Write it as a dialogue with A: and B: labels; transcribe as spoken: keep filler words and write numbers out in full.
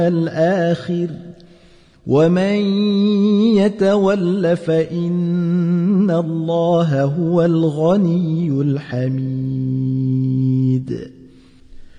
A: الآخر ومن يتول فإن الله هو الغني الحميد